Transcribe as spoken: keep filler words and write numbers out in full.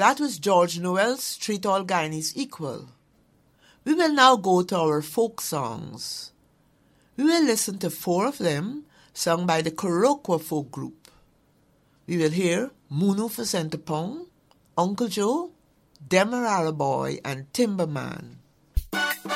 That was George Noel's Treat All Guineas Equal. We will now go to our folk songs. We will listen to four of them sung by the Kurokwa folk group. We will hear Munu for Centerpong, Uncle Joe, Demerara Boy, and Timberman.